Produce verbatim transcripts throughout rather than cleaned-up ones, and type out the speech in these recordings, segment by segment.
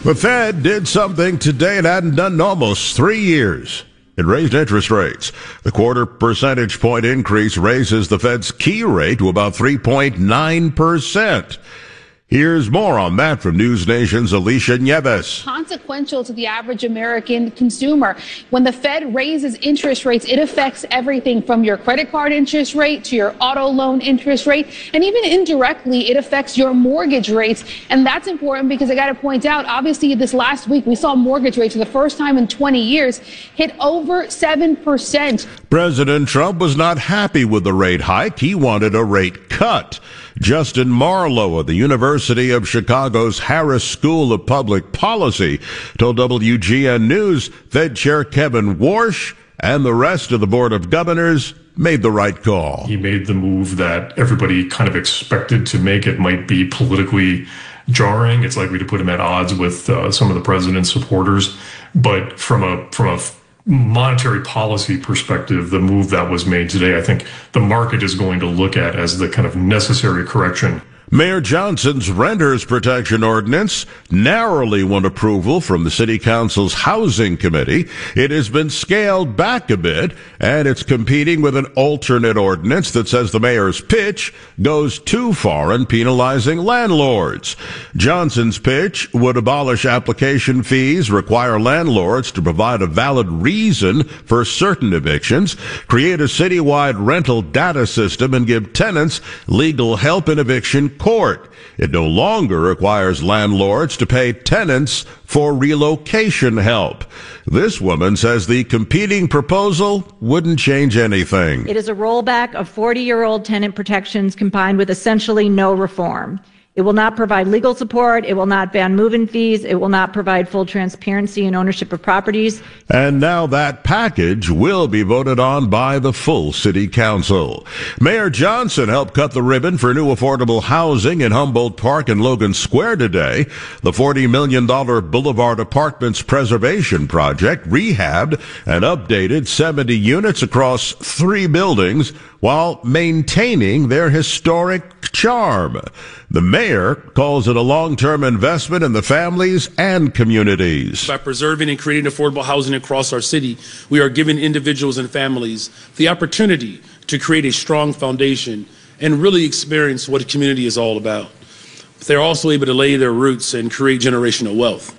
The Fed did something today it hadn't done in almost three years. It raised interest rates. The quarter percentage point increase raises the Fed's key rate to about three point nine percent. Here's more on that from News Nation's Alicia Nieves. Consequential to the average American consumer. When the Fed raises interest rates, it affects everything from your credit card interest rate to your auto loan interest rate. And even indirectly, it affects your mortgage rates. And that's important because I got to point out, obviously, this last week, we saw mortgage rates for the first time in twenty years hit over seven percent. President Trump was not happy with the rate hike. He wanted a rate cut. Justin Marlowe of the University of Chicago's Harris School of Public Policy told W G N News Fed Chair Kevin Warsh and the rest of the Board of Governors made the right call. He made the move that everybody kind of expected to make. It might be politically jarring. It's likely to put him at odds with uh, some of the president's supporters. But from a from a monetary policy perspective, the move that was made today, I think the market is going to look at as the kind of necessary correction. Mayor Johnson's Renters Protection Ordinance narrowly won approval from the City Council's Housing Committee. It has been scaled back a bit, and it's competing with an alternate ordinance that says the mayor's pitch goes too far in penalizing landlords. Johnson's pitch would abolish application fees, require landlords to provide a valid reason for certain evictions, create a citywide rental data system, and give tenants legal help in eviction court. It no longer requires landlords to pay tenants for relocation help. This woman says the competing proposal wouldn't change anything. It is a rollback of forty-year-old tenant protections combined with essentially no reform. It will not provide legal support. It will not ban move-in fees. It will not provide full transparency in ownership of properties. And now that package will be voted on by the full city council. Mayor Johnson helped cut the ribbon for new affordable housing in Humboldt Park and Logan Square today. The forty million dollars Boulevard Apartments Preservation Project rehabbed and updated seventy units across three buildings while maintaining their historic charm. The mayor calls it a long-term investment in the families and communities. By preserving and creating affordable housing across our city, we are giving individuals and families the opportunity to create a strong foundation and really experience what a community is all about. They're also able to lay their roots and create generational wealth.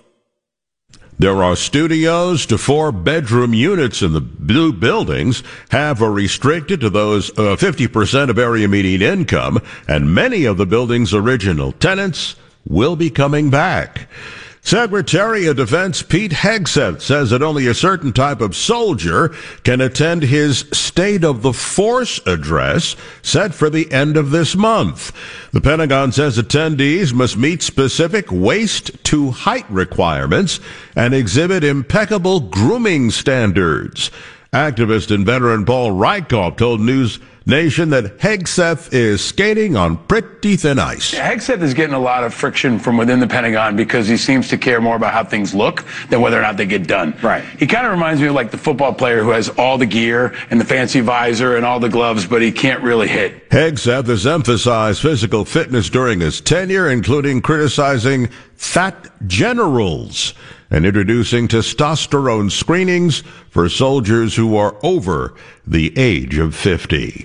There are studios to four-bedroom units in the new buildings. Half are restricted to those uh, fifty percent of area median income, and many of the building's original tenants will be coming back. Secretary of Defense Pete Hegseth says that only a certain type of soldier can attend his State of the Force address set for the end of this month. The Pentagon says attendees must meet specific waist-to-height requirements and exhibit impeccable grooming standards. Activist and veteran Paul Rykov told News Nation that Hegseth is skating on pretty thin ice. Hegseth is getting a lot of friction from within the Pentagon because he seems to care more about how things look than whether or not they get done. Right. He kind of reminds me of like the football player who has all the gear and the fancy visor and all the gloves, but he can't really hit. Hegseth has emphasized physical fitness during his tenure, including criticizing fat generals and introducing testosterone screenings for soldiers who are over the age of fifty.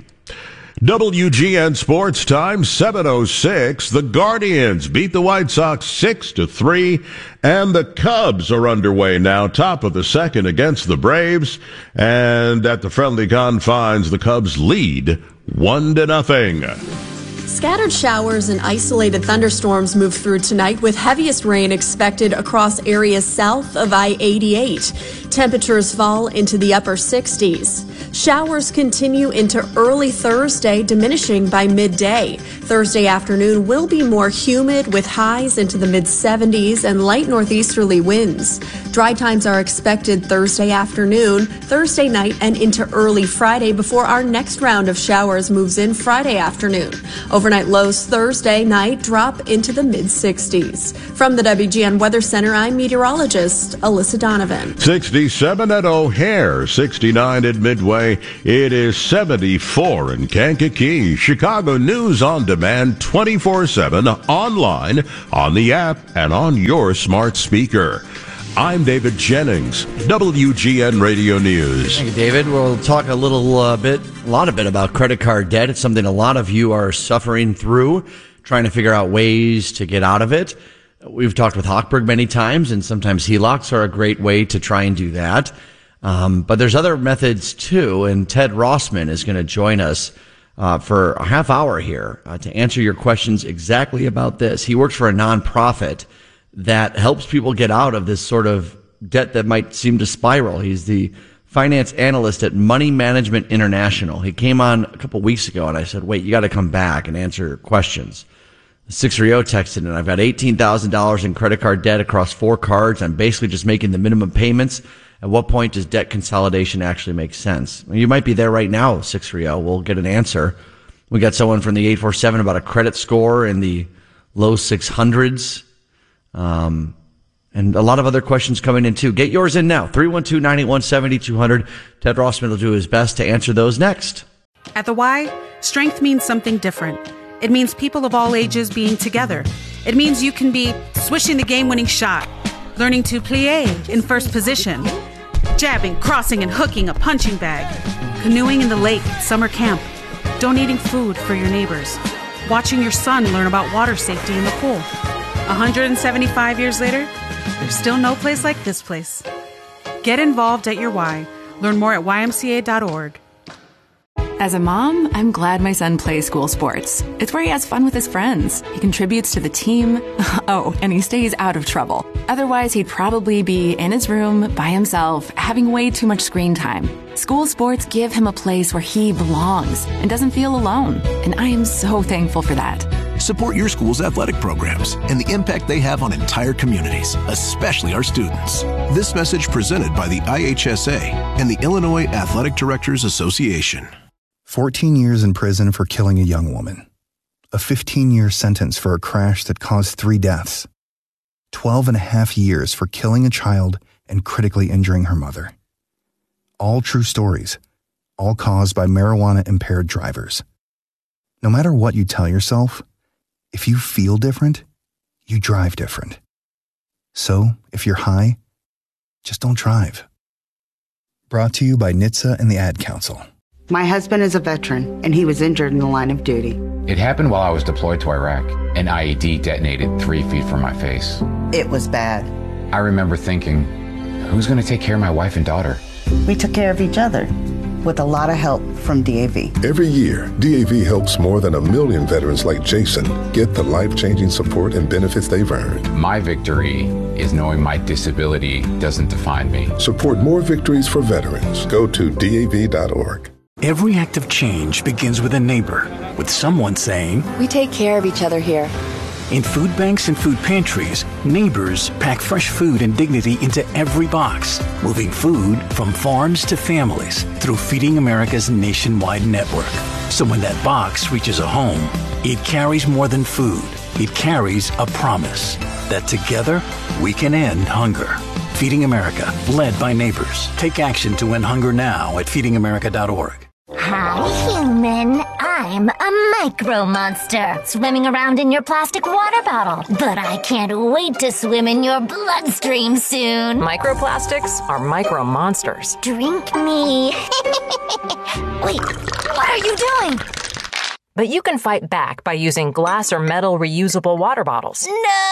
W G N Sports Time, seven oh six. The Guardians beat the White Sox six to three, and the Cubs are underway now, top of the second against the Braves. And at the friendly confines, the Cubs lead one to nothing. Scattered showers and isolated thunderstorms move through tonight, with heaviest rain expected across areas south of I eighty-eight. Temperatures fall into the upper sixties. Showers continue into early Thursday, diminishing by midday. Thursday afternoon will be more humid, with highs into the mid seventies and light northeasterly winds. Dry times are expected Thursday afternoon, Thursday night, and into early Friday before our next round of showers moves in Friday afternoon. Over Overnight lows Thursday night drop into the mid sixties. From the W G N Weather Center, I'm meteorologist Alyssa Donovan. sixty-seven at O'Hare, sixty-nine at Midway. It is seventy-four in Kankakee. Chicago News on demand twenty-four seven, online, on the app, and on your smart speaker. I'm David Jennings, W G N Radio News. Thank you, David. We'll talk a little uh, bit, a lot of bit about credit card debt. It's something a lot of you are suffering through, trying to figure out ways to get out of it. We've talked with Hochberg many times, and sometimes H E L O Cs are a great way to try and do that. Um, but there's other methods too, and Ted Rossman is going to join us uh, for a half hour here uh, to answer your questions exactly about this. He works for a nonprofit that helps people get out of this sort of debt that might seem to spiral. He's the finance analyst at Money Management International. He came on a couple weeks ago, and I said, wait, you got to come back and answer questions. six three zero texted, and I've got eighteen thousand dollars in credit card debt across four cards. I'm basically just making the minimum payments. At what point does debt consolidation actually make sense? Well, you might be there right now, six three zero. We'll get an answer. We got someone from the eight four seven about a credit score in the low six hundreds. Um, and a lot of other questions coming in too. Get yours in now. three one two, nine eight one, seven two zero zero. Ted Rossman will do his best to answer those next. At the Y, strength means something different. It means people of all ages being together. It means you can be swishing the game-winning shot, learning to plie in first position, jabbing, crossing, and hooking a punching bag, canoeing in the lake at summer camp, donating food for your neighbors, watching your son learn about water safety in the pool. one hundred seventy-five years later, there's still no place like this place. Get involved at your Y. Learn more at Y M C A dot org. As a mom, I'm glad my son plays school sports. It's where he has fun with his friends. He contributes to the team. Oh, and he stays out of trouble. Otherwise, he'd probably be in his room by himself, having way too much screen time. School sports give him a place where he belongs and doesn't feel alone. And I am so thankful for that. Support your school's athletic programs and the impact they have on entire communities, especially our students. This message presented by the I H S A and the Illinois Athletic Directors Association. fourteen years in prison for killing a young woman. A fifteen-year sentence for a crash that caused three deaths. twelve and a half years for killing a child and critically injuring her mother. All true stories, all caused by marijuana-impaired drivers. No matter what you tell yourself, if you feel different, you drive different. So, if you're high, just don't drive. Brought to you by N H T S A and the Ad Council. My husband is a veteran, and he was injured in the line of duty. It happened while I was deployed to Iraq. An I E D detonated three feet from my face. It was bad. I remember thinking, who's going to take care of my wife and daughter? We took care of each other, with a lot of help from D A V. Every year, D A V helps more than a million veterans like Jason get the life-changing support and benefits they've earned. My victory is knowing my disability doesn't define me. Support more victories for veterans. Go to D A V dot org. Every act of change begins with a neighbor, with someone saying, "We take care of each other here." In food banks and food pantries, neighbors pack fresh food and dignity into every box, moving food from farms to families through Feeding America's nationwide network. So when that box reaches a home, it carries more than food. It carries a promise that together we can end hunger. Feeding America, led by neighbors. Take action to end hunger now at feeding america dot org. Hi, human. I'm a micro monster, swimming around in your plastic water bottle. But I can't wait to swim in your bloodstream soon. Microplastics are micro monsters. Drink me. Wait, what are you doing? But you can fight back by using glass or metal reusable water bottles.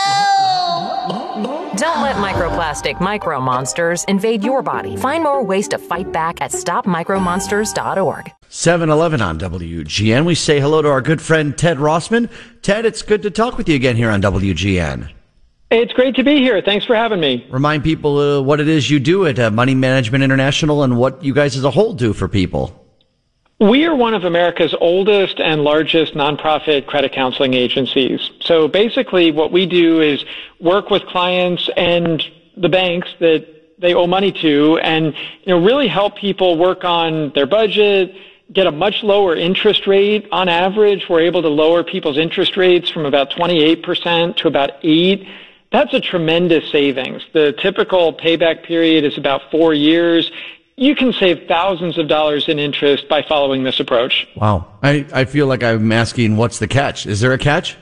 No! Don't let microplastic micro monsters invade your body. Find more ways to fight back at stop micro monsters dot org. seven eleven on W G N. We say hello to our good friend Ted Rossman. Ted, it's good to talk with you again here on W G N. It's great to be here. Thanks for having me. Remind people uh, what it is you do at uh, Money Management International and what you guys as a whole do for people. We are one of America's oldest and largest nonprofit credit counseling agencies. So basically what we do is work with clients and the banks that they owe money to and, you know, really help people work on their budget, get a much lower interest rate on average. We're able to lower people's interest rates from about twenty-eight percent to about eight. That's a tremendous savings. The typical payback period is about four years. You can save thousands of dollars in interest by following this approach. Wow. I, I feel like I'm asking, what's the catch? Is there a catch?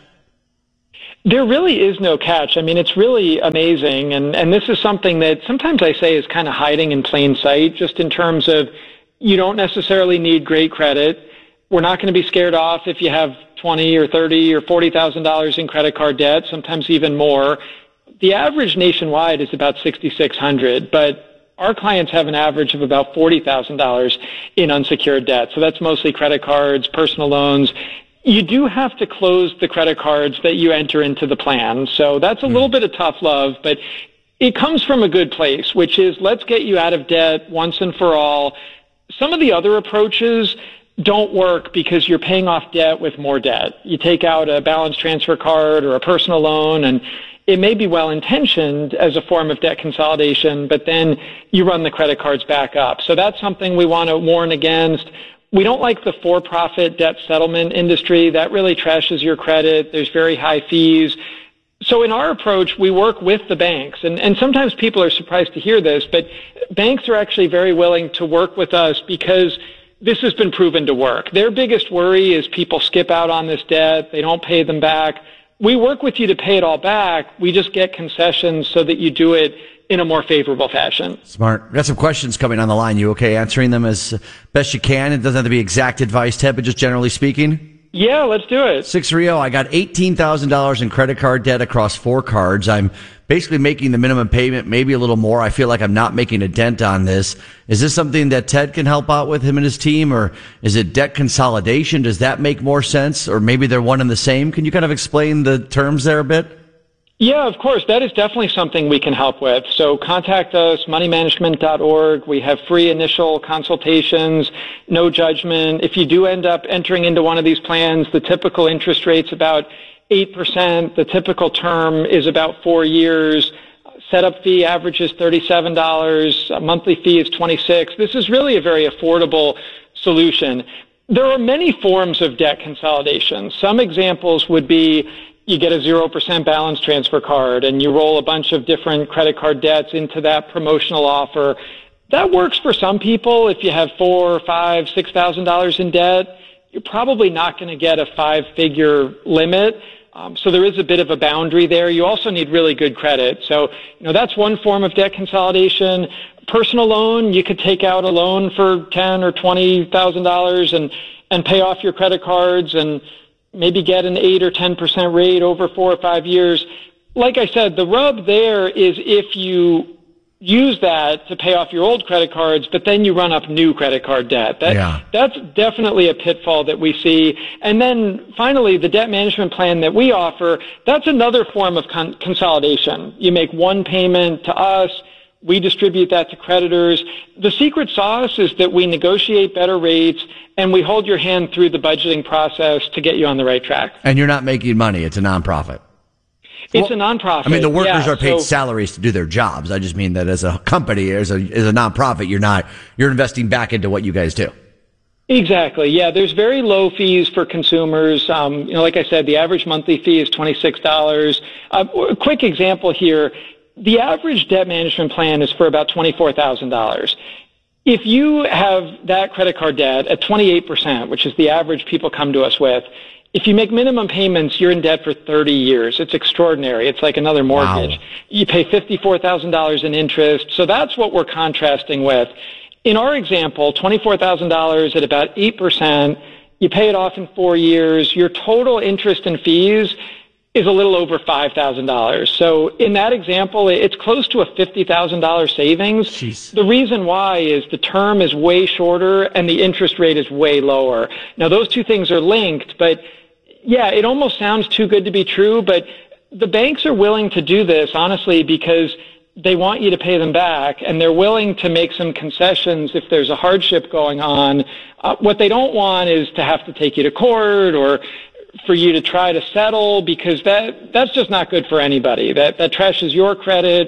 There really is no catch. I mean, it's really amazing. And, and this is something that sometimes I say is kind of hiding in plain sight, just in terms of you don't necessarily need great credit. We're not going to be scared off if you have twenty or thirty or forty thousand dollars in credit card debt, sometimes even more. The average nationwide is about sixty-six hundred dollars, but our clients have an average of about forty thousand dollars in unsecured debt. So that's mostly credit cards, personal loans. You do have to close the credit cards that you enter into the plan. So that's a little bit of tough love, but it comes from a good place, which is let's get you out of debt once and for all. Some of the other approaches don't work because you're paying off debt with more debt. You take out a balance transfer card or a personal loan, and it may be well-intentioned as a form of debt consolidation, but then you run the credit cards back up. So that's something we want to warn against. We don't like the for-profit debt settlement industry. That really trashes your credit. There's very high fees. So in our approach, we work with the banks. And, and sometimes people are surprised to hear this, but banks are actually very willing to work with us because this has been proven to work. Their biggest worry is people skip out on this debt. They don't pay them back. We work with you to pay it all back. We just get concessions so that you do it in a more favorable fashion. Smart. We've got some questions coming on the line. You okay answering them as best you can? It doesn't have to be exact advice, Ted, but just generally speaking. Yeah, let's do it. six three zero, I got eighteen thousand dollars in credit card debt across four cards. I'm basically making the minimum payment, maybe a little more. I feel like I'm not making a dent on this. Is this something that Ted can help out with, him and his team, or is it debt consolidation? Does that make more sense? Or maybe they're one and the same? Can you kind of explain the terms there a bit? Yeah, of course. That is definitely something we can help with. So contact us, money management dot org. We have free initial consultations, no judgment. If you do end up entering into one of these plans, the typical interest rate's about eight percent. The typical term is about four years. Setup fee averages thirty-seven dollars. A monthly fee is twenty-six dollars. This is really a very affordable solution. There are many forms of debt consolidation. Some examples would be you get a zero percent balance transfer card and you roll a bunch of different credit card debts into that promotional offer. That works for some people. If you have four, five, six thousand dollars in debt, you're probably not going to get a five-figure limit. Um, so there is a bit of a boundary there. You also need really good credit. So, you know, that's one form of debt consolidation. Personal loan, you could take out a loan for ten or twenty thousand dollars and and pay off your credit cards and maybe get an eight or ten percent rate over four or five years. Like I said, the rub there is if you use that to pay off your old credit cards, but then you run up new credit card debt. That, yeah. That's definitely a pitfall that we see. And then finally, the debt management plan that we offer, that's another form of con- consolidation. You make one payment to us. We distribute that to creditors. The secret sauce is that we negotiate better rates and we hold your hand through the budgeting process to get you on the right track. And you're not making money. It's a nonprofit. It's well, a nonprofit. I mean, the workers yeah, are paid so, salaries to do their jobs. I just mean that as a company, as a, as a nonprofit, you're not, you're investing back into what you guys do. Exactly. Yeah, there's very low fees for consumers. Um, you know, like I said, the average monthly fee is twenty-six dollars. Uh, a quick example here. The average debt management plan is for about twenty-four thousand dollars. If you have that credit card debt at twenty-eight percent, which is the average people come to us with, if you make minimum payments, you're in debt for thirty years. It's extraordinary. It's like another mortgage. Wow. You pay fifty-four thousand dollars in interest. So that's what we're contrasting with. In our example, twenty-four thousand dollars at about eight percent, you pay it off in four years. Your total interest and fees is a little over five thousand dollars. So in that example, it's close to a fifty thousand dollars savings. Jeez. The reason why is the term is way shorter and the interest rate is way lower. Now, those two things are linked, but yeah, it almost sounds too good to be true, but the banks are willing to do this, honestly, because they want you to pay them back, and they're willing to make some concessions if there's a hardship going on. Uh, what they don't want is to have to take you to court or for you to try to settle, because that that's just not good for anybody. That that trashes your credit,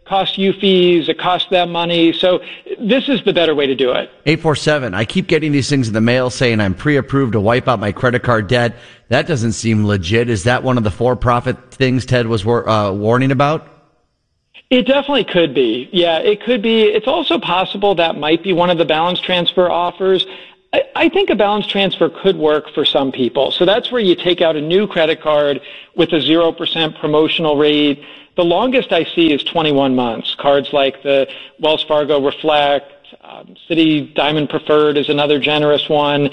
costs you fees, it costs them money. So this is the better way to do it. eight four seven, I keep getting these things in the mail saying I'm pre-approved to wipe out my credit card debt. That doesn't seem legit. Is that one of the for-profit things Ted was uh, warning about? It definitely could be. Yeah, it could be. It's also possible that might be one of the balance transfer offers. I, I think a balance transfer could work for some people. So that's where you take out a new credit card with a zero percent promotional rate. The longest I see is twenty-one months. Cards like the Wells Fargo Reflect, um, Citi Diamond Preferred is another generous one.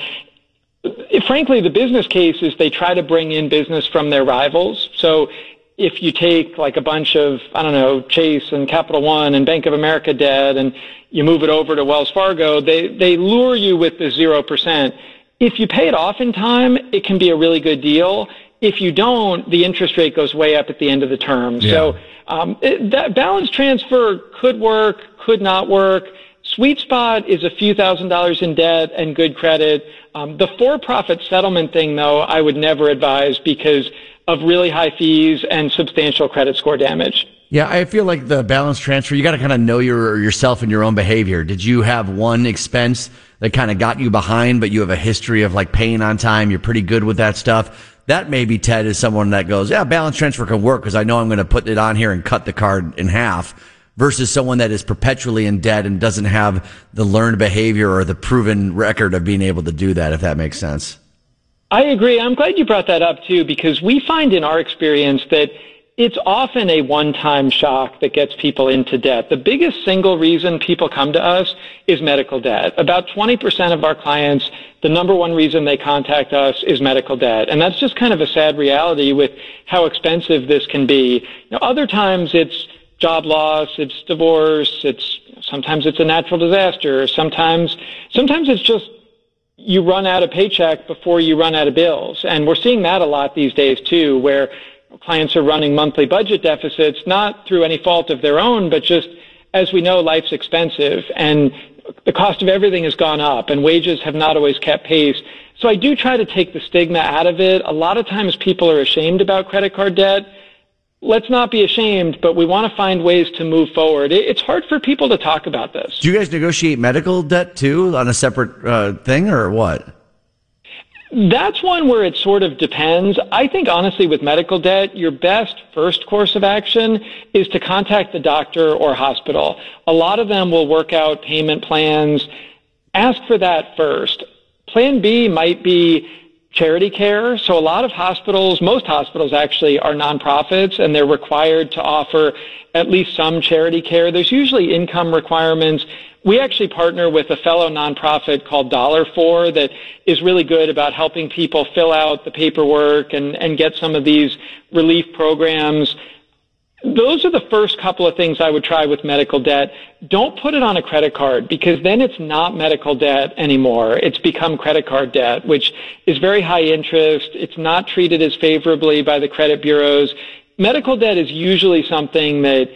Frankly, the business case is they try to bring in business from their rivals. So if you take like a bunch of, I don't know, Chase and Capital One and Bank of America debt and you move it over to Wells Fargo, they, they lure you with the zero percent. If you pay it off in time, it can be a really good deal. If you don't, the interest rate goes way up at the end of the term. Yeah. So um, it, that balance transfer could work, could not work. Sweet spot is a few thousand dollars in debt and good credit. Um, the for-profit settlement thing, though, I would never advise because of really high fees and substantial credit score damage. Yeah, I feel like the balance transfer, you got to kind of know your yourself and your own behavior. Did you have one expense that kind of got you behind, but you have a history of like paying on time? You're pretty good with that stuff. That maybe, Ted, is someone that goes, yeah, balance transfer can work because I know I'm going to put it on here and cut the card in half, versus someone that is perpetually in debt and doesn't have the learned behavior or the proven record of being able to do that, if that makes sense. I agree. I'm glad you brought that up, too, because we find in our experience that it's often a one-time shock that gets people into debt. The biggest single reason people come to us is medical debt. About twenty percent of our clients, the number one reason they contact us is medical debt. And that's just kind of a sad reality with how expensive this can be. You know, other times it's job loss, it's divorce, it's sometimes it's a natural disaster, sometimes sometimes it's just you run out of paycheck before you run out of bills. And we're seeing that a lot these days too, where clients are running monthly budget deficits, not through any fault of their own, but just as we know, life's expensive and the cost of everything has gone up and wages have not always kept pace. So I do try to take the stigma out of it. A lot of times people are ashamed about credit card debt. Let's not be ashamed, but we want to find ways to move forward. It's hard for people to talk about this. Do you guys negotiate medical debt too on a separate uh, thing or what? That's one where it sort of depends. I think, honestly, with medical debt, your best first course of action is to contact the doctor or hospital. A lot of them will work out payment plans. Ask for that first. Plan B might be charity care. So a lot of hospitals, most hospitals actually, are nonprofits, and they're required to offer at least some charity care. There's usually income requirements. We actually partner with a fellow nonprofit called Dollar For that is really good about helping people fill out the paperwork and, and get some of these relief programs. Those are the first couple of things I would try with medical debt. Don't put it on a credit card because then it's not medical debt anymore. It's become credit card debt, which is very high interest. It's not treated as favorably by the credit bureaus. Medical debt is usually something that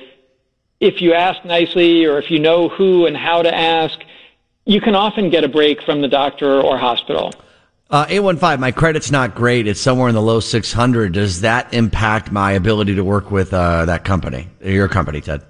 if you ask nicely or if you know who and how to ask, you can often get a break from the doctor or hospital. Uh, eight one five, my credit's not great. It's somewhere in the low six hundred. Does that impact my ability to work with uh, that company, your company, Ted?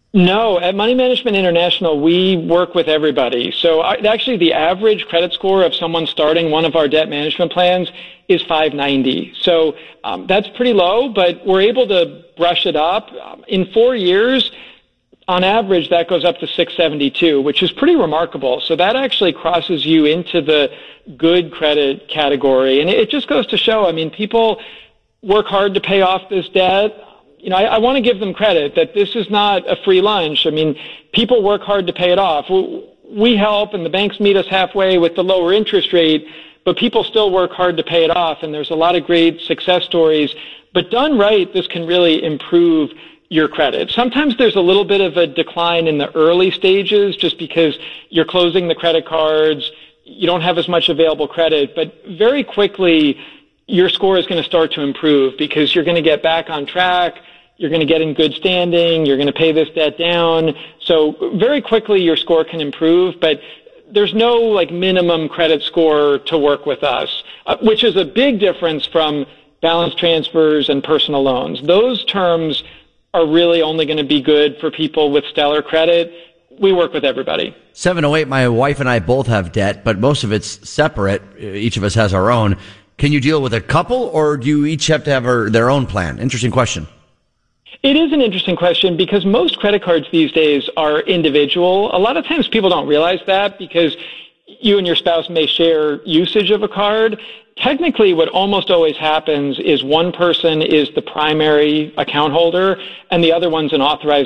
No, at Money Management International, we work with everybody. So I, actually the average credit score of someone starting one of our debt management plans is five ninety. So um, that's pretty low, but we're able to brush it up. Um, in four years, on average, that goes up to six seventy-two, which is pretty remarkable. So that actually crosses you into the good credit category. And it just goes to show, I mean, people work hard to pay off this debt. You know, I, I want to give them credit that this is not a free lunch. I mean, people work hard to pay it off. We help and the banks meet us halfway with the lower interest rate, but people still work hard to pay it off. And there's a lot of great success stories. But done right, this can really improve your credit. Sometimes there's a little bit of a decline in the early stages just because you're closing the credit cards, you don't have as much available credit, but very quickly your score is going to start to improve because you're going to get back on track, you're going to get in good standing, you're going to pay this debt down. So very quickly your score can improve, but there's no like minimum credit score to work with us, uh, which is a big difference from balance transfers and personal loans. Those terms are really only going to be good for people with stellar credit. We work with everybody. seven oh eight, my wife and I both have debt, but most of it's separate. Each of us has our own. Can you deal with a couple, or do you each have to have our, their own plan? Interesting question. It is an interesting question because most credit cards these days are individual. A lot of times people don't realize that because you and your spouse may share usage of a card. Technically, what almost always happens is one person is the primary account holder and the other one's an authorized